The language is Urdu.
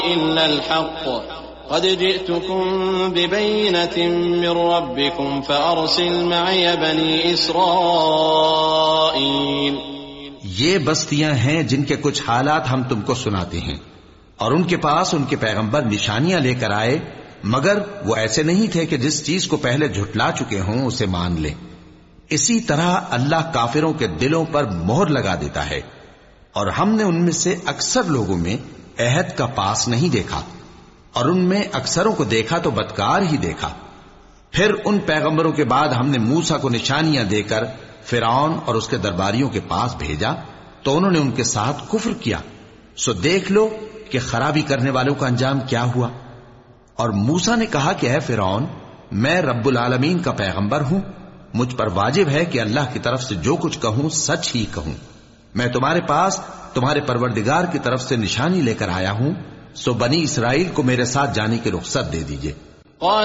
إلا الحق قد جئتكم ببينة من ربكم فأرسل معي بني إسرائيل. یہ بستیاں ہیں جن کے کچھ حالات ہم تم کو سناتے ہیں، اور ان کے پاس ان کے پیغمبر نشانیاں لے کر آئے، مگر وہ ایسے نہیں تھے کہ جس چیز کو پہلے جھٹلا چکے ہوں اسے مان لیں. اسی طرح اللہ کافروں کے دلوں پر مہر لگا دیتا ہے، اور ہم نے ان میں سے اکثر لوگوں میں عہد کا پاس نہیں دیکھا، اور ان میں اکثروں کو دیکھا تو بدکار ہی دیکھا. پھر ان پیغمبروں کے بعد ہم نے موسیٰ کو نشانیاں دے کر فرعون اور اس کے درباریوں کے پاس بھیجا، تو انہوں نے ان کے ساتھ کفر کیا. سو دیکھ لو کہ خرابی کرنے والوں کا انجام کیا ہوا. اور موسیٰ نے کہا کہ اے فرعون، میں رب العالمین کا پیغمبر ہوں، مجھ پر واجب ہے کہ اللہ کی طرف سے جو کچھ کہوں سچ ہی کہوں. میں تمہارے پاس تمہارے پروردگار کی طرف سے نشانی لے کر آیا ہوں، سو بنی اسرائیل کو میرے ساتھ جانے کی رخصت دے دیجئے.